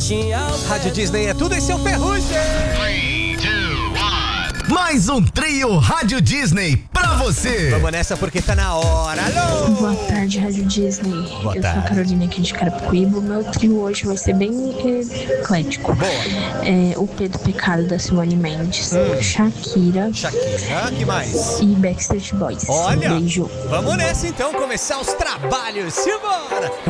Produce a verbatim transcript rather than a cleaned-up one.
Rádio Disney é tudo, esse é o Ferrugem. Mais um trio Rádio Disney pra você. Vamos nessa porque tá na hora. Alô! Boa tarde, Rádio Disney. Boa Eu tarde. sou a Carolina aqui de Carapicuíba. O meu trio hoje vai ser bem eh, eclético. Boa. É, o Pedro Pecado da Simone Mendes, Hum. Shakira Shakira, que mais? e Backstreet Boys. Olha, Beijo. vamos nessa então, começar os trabalhos. Simbora!